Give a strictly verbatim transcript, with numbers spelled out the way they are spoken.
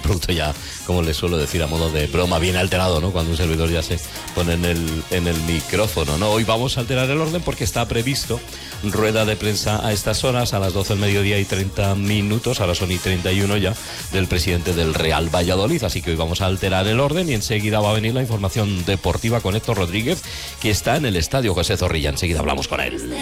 producto ya, como les suelo decir a modo de broma, bien alterado, ¿no? Cuando un servidor ya se pone en el, en el micrófono, ¿no? Hoy vamos a alterar el orden porque está previsto rueda de prensa a estas horas, a las doce del mediodía y treinta minutos, ahora son y treinta y uno ya, del presidente del Real Valladolid. Así que hoy vamos a alterar el orden y enseguida va a venir la información deportiva con Héctor Rodríguez, que está en el estadio José Zorrilla. Enseguida hablamos con él.